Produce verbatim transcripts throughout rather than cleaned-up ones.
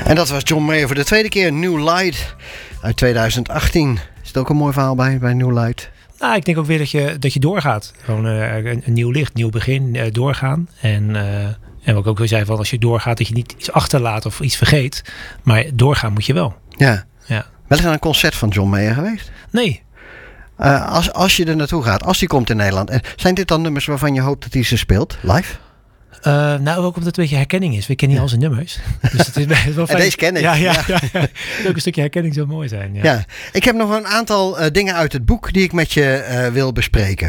En dat was John Mayer voor de tweede keer. New Light uit tweeduizend achttien. Is het ook een mooi verhaal bij, bij New Light? Nou, ik denk ook weer dat je, dat je doorgaat. Gewoon uh, een, een nieuw licht, nieuw begin, uh, doorgaan. En, uh, en wat ik ook weer zei, van als je doorgaat, dat je niet iets achterlaat of iets vergeet. Maar doorgaan moet je wel. Ja. ja. Wel eens naar een concert van John Mayer geweest? Nee. Uh, als, als je er naartoe gaat, als die komt in Nederland. Zijn dit dan nummers waarvan je hoopt dat hij ze speelt, live? Uh, nou, ook omdat het een beetje herkenning is. We kennen niet ja. al zijn nummers. Dus het is wel fijn. En deze ken ik. Ja, ja, ja. ja, ja. Ook een stukje herkenning zou mooi zijn. Ja. Ja. Ik heb nog een aantal uh, dingen uit het boek die ik met je uh, wil bespreken.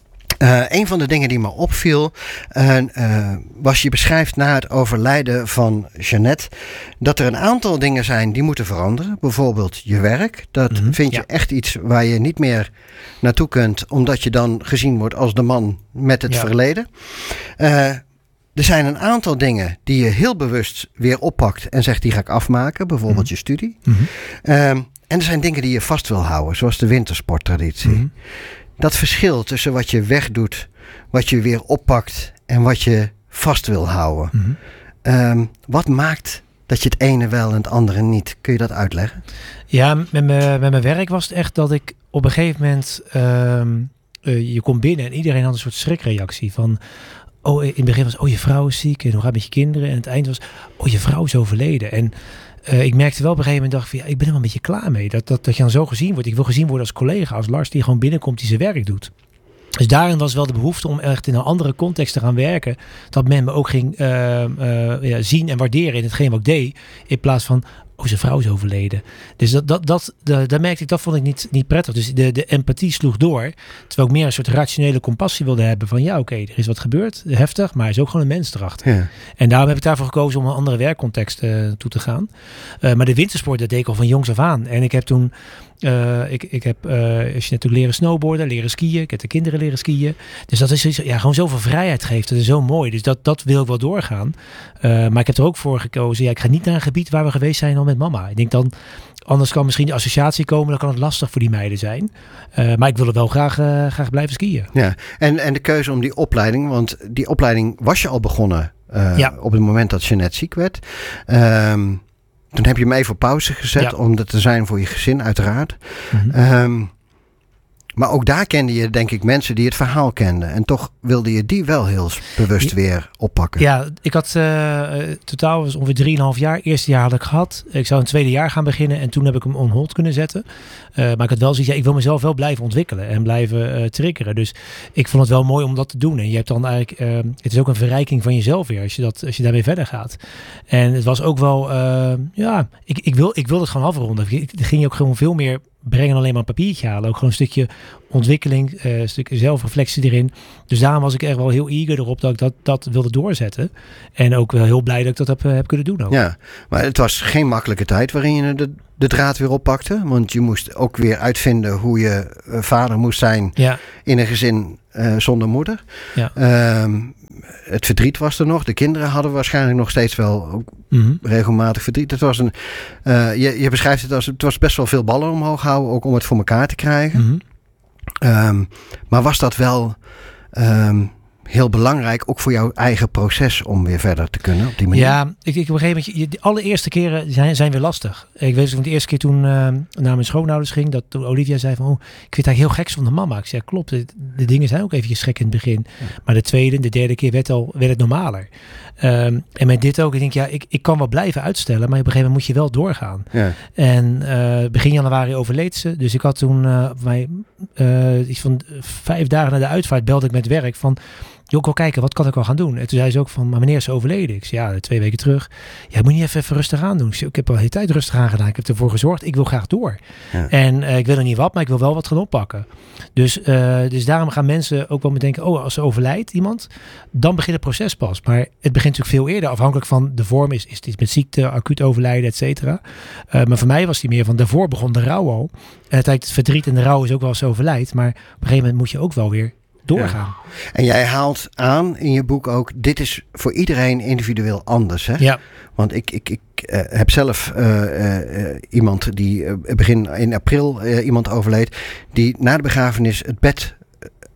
Uh, een van de dingen die me opviel uh, uh, was je beschrijft na het overlijden van Jeannette dat er een aantal dingen zijn die moeten veranderen. Bijvoorbeeld je werk. Dat mm-hmm, vind je ja. echt iets waar je niet meer naartoe kunt omdat je dan gezien wordt als de man met het ja. verleden. Uh, Er zijn een aantal dingen die je heel bewust weer oppakt en zegt die ga ik afmaken. Bijvoorbeeld mm-hmm. je studie. Mm-hmm. Um, en er zijn dingen die je vast wil houden, zoals de wintersporttraditie. Mm-hmm. Dat verschil tussen wat je wegdoet, wat je weer oppakt en wat je vast wil houden. Mm-hmm. Um, wat maakt dat je het ene wel en het andere niet? Kun je dat uitleggen? Ja, met mijn, met mijn werk was het echt dat ik op een gegeven moment... Um, uh, je komt binnen en iedereen had een soort schrikreactie van... Oh, in het begin was, oh, je vrouw is ziek en hoe gaat het met je kinderen? En het eind was, oh, je vrouw is overleden. En uh, ik merkte wel op een gegeven moment, dacht van, ja, ik ben er wel een beetje klaar mee. Dat, dat, dat je dan zo gezien wordt. Ik wil gezien worden als collega, als Lars die gewoon binnenkomt, die zijn werk doet. Dus daarin was wel de behoefte om echt in een andere context te gaan werken. Dat men me ook ging uh, uh, ja, zien en waarderen in hetgeen wat ik deed. In plaats van, oh, zijn vrouw is overleden. Dus dat, dat, dat, dat, dat merkte ik, dat vond ik niet, niet prettig. Dus de, de empathie sloeg door. Terwijl ik meer een soort rationele compassie wilde hebben. Van ja, oké, okay, er is wat gebeurd. Heftig, maar er is ook gewoon een mens erachter. Ja. En daarom heb ik daarvoor gekozen om een andere werkcontext uh, toe te gaan. Uh, maar de wintersport, dat deed ik al van jongs af aan. En ik heb toen... Uh, ik, ik heb uh, als je natuurlijk leren snowboarden, leren skiën. Ik heb de kinderen leren skiën. Dus dat is ja, gewoon zoveel vrijheid geeft. Dat is zo mooi. Dus dat, dat wil ik wel doorgaan. Uh, maar ik heb er ook voor gekozen. Ja, ik ga niet naar een gebied waar we geweest zijn al met mama. Ik denk dan, anders kan misschien de associatie komen. Dan kan het lastig voor die meiden zijn. Uh, maar ik wil er wel graag, uh, graag blijven skiën. Ja, en, en de keuze om die opleiding. Want die opleiding was je al begonnen uh, ja. op het moment dat Jeannette ziek werd. Um, Toen heb je hem even op pauze gezet ja. om er te zijn voor je gezin, uiteraard. Mm-hmm. Um, maar ook daar kende je, denk ik, mensen die het verhaal kenden. En toch wilde je die wel heel bewust ja. weer oppakken. Ja, ik had uh, totaal was ongeveer drieënhalf jaar. Eerste jaar had ik gehad. Ik zou een tweede jaar gaan beginnen. En toen heb ik hem on hold kunnen zetten. Uh, maar ik had wel zoiets, ja, ik wil mezelf wel blijven ontwikkelen. En blijven uh, triggeren. Dus ik vond het wel mooi om dat te doen. En je hebt dan eigenlijk, uh, het is ook een verrijking van jezelf weer. Als je, dat, als je daarmee verder gaat. En het was ook wel, uh, ja, ik, ik, wil, ik wil het gewoon afronden. Ik ging je ook gewoon veel meer brengen alleen maar een papiertje halen. Ook gewoon een stukje ontwikkeling, uh, een stukje zelfreflectie erin. Dus daarom was ik echt wel heel eager erop dat ik dat, dat wilde doorzetten. En ook wel heel blij dat ik dat heb, heb kunnen doen ook. Ja, maar het was geen makkelijke tijd waarin je de, de draad weer oppakte. Want je moest ook weer uitvinden hoe je uh, vader moest zijn ja. in een gezin uh, zonder moeder. Ja. Um, het verdriet was er nog. De kinderen hadden waarschijnlijk nog steeds wel ook mm-hmm. regelmatig verdriet. Het was een, uh, je, je beschrijft het als, het was best wel veel ballen omhoog houden, ook om het voor elkaar te krijgen. Mm-hmm. Um, maar was dat wel um, heel belangrijk, ook voor jouw eigen proces om weer verder te kunnen op die manier? Ja, ik, ik op een gegeven moment, de allereerste keren zijn, zijn weer lastig. Ik weet nog de eerste keer toen uh, naar mijn schoonouders ging, dat toen Olivia zei van, oh, ik vind het eigenlijk heel gek zonder mama. Ik zei, klopt, de, de dingen zijn ook eventjes gek in het begin. Ja. Maar de tweede, de derde keer werd, al, werd het normaler. Um, en met dit ook, ik denk, ja, ik, ik kan wel blijven uitstellen, maar op een gegeven moment moet je wel doorgaan. Ja. En uh, begin januari overleed ze, dus ik had toen uh, mij, uh, iets van vijf dagen na de uitvaart belde ik met werk van, joh, ik wil kijken, wat kan ik al gaan doen? En toen zei ze ook van, maar wanneer is ze overleden? Ik zei, ja, twee weken terug. Ja, moet je even, even rustig aan doen. Ik zei, ik heb al de hele tijd rustig aan gedaan. Ik heb ervoor gezorgd, ik wil graag door. Ja. En uh, ik wil er niet wat, maar ik wil wel wat gaan oppakken. Dus, uh, dus daarom gaan mensen ook wel met denken, oh, als ze overlijdt iemand, dan begint het proces pas. Maar het begint natuurlijk veel eerder, afhankelijk van de vorm. Is, is het iets met ziekte, acuut overlijden, et cetera. Uh, maar voor mij was die meer van, daarvoor begon de rouw al. En het, het verdriet en de rouw is ook wel als ze overlijdt. Maar op een gegeven moment moet je ook wel weer doorgaan. Ja. En jij haalt aan in je boek ook, dit is voor iedereen individueel anders. Hè? Ja. Want ik, ik, ik uh, heb zelf uh, uh, iemand die uh, begin in april uh, iemand overleed, die na de begrafenis het bed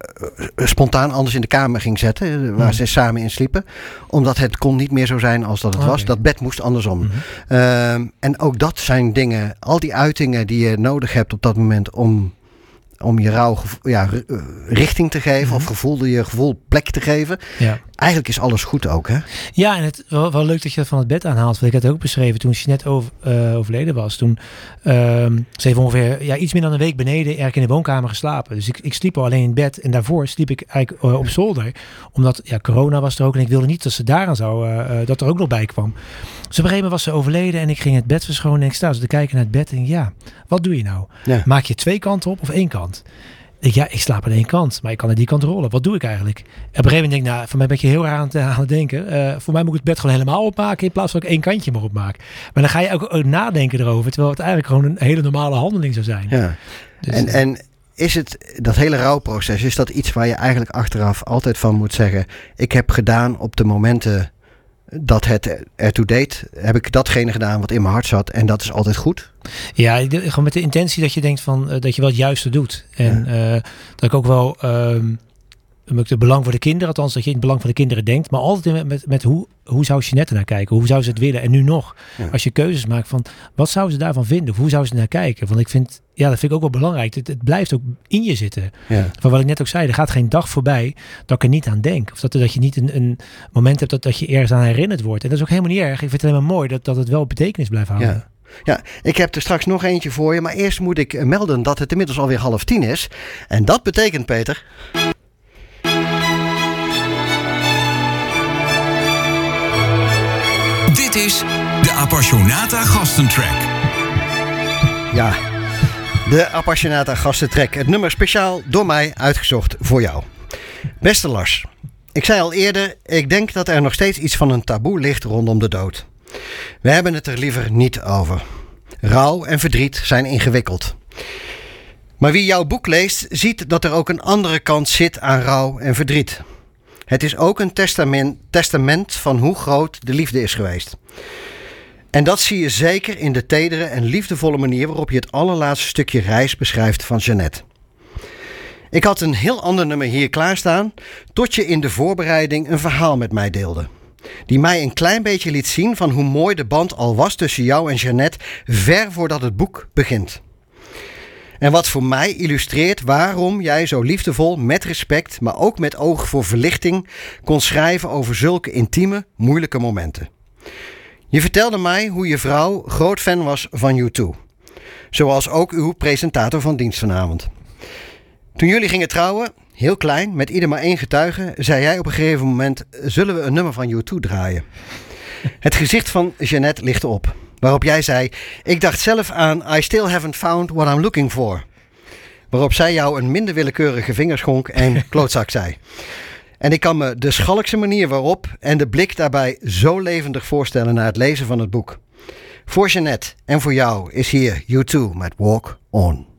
spontaan anders in de kamer ging zetten. Waar mm. ze samen in sliepen. Omdat het kon niet meer zo zijn als dat het okay. was. Dat bed moest andersom. Mm-hmm. Uh, en ook dat zijn dingen. Al die uitingen die je nodig hebt op dat moment om... om je rouw ja, richting te geven. Mm-hmm. Of gevoel, je gevoel plek te geven. Ja. Eigenlijk is alles goed ook, hè? Ja, en het wel, wel leuk dat je dat van het bed aanhaalt. Want ik had het ook beschreven toen Jeanette over, uh, overleden was. Toen uh, ze heeft ongeveer ja, iets meer dan een week beneden eigenlijk in de woonkamer geslapen. Dus ik, ik sliep al alleen in bed. En daarvoor sliep ik eigenlijk uh, op zolder. Omdat ja, corona was er ook. En ik wilde niet dat ze daaraan zou, uh, uh, dat er ook nog bij kwam. Dus op een gegeven moment was ze overleden. En ik ging het bed verschonen. En ik sta zo te kijken naar het bed. En ja, wat doe je nou? Ja. Maak je twee kanten op of één kant? Ik, ja, ik slaap aan één kant, maar ik kan aan die kant rollen. Wat doe ik eigenlijk? En op een gegeven moment denk ik, nou, voor mij ben je heel raar aan het, aan het denken. Uh, voor mij moet ik het bed gewoon helemaal opmaken in plaats van dat ik één kantje maar opmaak. Maar dan ga je ook, ook nadenken erover, terwijl het eigenlijk gewoon een hele normale handeling zou zijn. Ja. Dus, en, en is het, dat hele rouwproces, is dat iets waar je eigenlijk achteraf altijd van moet zeggen, ik heb gedaan op de momenten dat het ertoe deed, heb ik datgene gedaan wat in mijn hart zat en dat is altijd goed? Ja, gewoon met de intentie dat je denkt van uh, dat je wel het juiste doet. En ja. uh, dat ik ook wel um, het belang voor de kinderen, althans dat je in het belang van de kinderen denkt, maar altijd met, met, met hoe, hoe zou Jeanette naar kijken? Hoe zou ze het willen? En nu nog, ja. als je keuzes maakt van wat zou ze daarvan vinden? Of hoe zou ze naar kijken? Want ik vind, ja, dat vind ik ook wel belangrijk. Het, het blijft ook in je zitten. Ja. Van wat ik net ook zei, er gaat geen dag voorbij dat ik er niet aan denk. Of dat, dat je niet een, een moment hebt dat, dat je ergens aan herinnerd wordt. En dat is ook helemaal niet erg. Ik vind het alleen maar mooi dat, dat het wel betekenis blijft houden. Ja. Ja, ik heb er straks nog eentje voor je. Maar eerst moet ik melden dat het inmiddels alweer half tien is. En dat betekent, Peter... Dit is de Appassionata Gastentrack. Ja, de Appassionata Gastentrack. Het nummer speciaal door mij uitgezocht voor jou. Beste Lars, ik zei al eerder, ik denk dat er nog steeds iets van een taboe ligt rondom de dood. We hebben het er liever niet over. Rouw en verdriet zijn ingewikkeld. Maar wie jouw boek leest, ziet dat er ook een andere kant zit aan rouw en verdriet. Het is ook een testament, testament van hoe groot de liefde is geweest. En dat zie je zeker in de tedere en liefdevolle manier waarop je het allerlaatste stukje reis beschrijft van Jeanette. Ik had een heel ander nummer hier klaarstaan, tot je in de voorbereiding een verhaal met mij deelde. Die mij een klein beetje liet zien van hoe mooi de band al was tussen jou en Jeanette, ver voordat het boek begint. En wat voor mij illustreert waarom jij zo liefdevol, met respect, maar ook met oog voor verlichting, kon schrijven over zulke intieme, moeilijke momenten. Je vertelde mij hoe je vrouw groot fan was van U twee. Zoals ook uw presentator van dienst vanavond. Toen jullie gingen trouwen, heel klein, met ieder maar één getuige, zei jij op een gegeven moment, zullen we een nummer van U twee draaien? Het gezicht van Jeanette lichtte op. Waarop jij zei, ik dacht zelf aan I still haven't found what I'm looking for. Waarop zij jou een minder willekeurige vingerschonk en klootzak zei. En ik kan me de schalkse manier waarop en de blik daarbij zo levendig voorstellen na het lezen van het boek. Voor Jeanette en voor jou is hier U twee met Walk On.